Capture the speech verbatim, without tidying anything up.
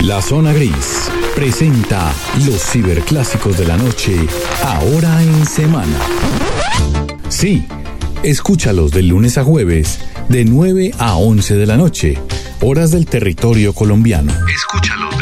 La Zona Gris presenta los ciberclásicos de la noche, ahora en semana. Sí, escúchalos de lunes a jueves, de nueve a once de la noche, horas del territorio colombiano. Escúchalos.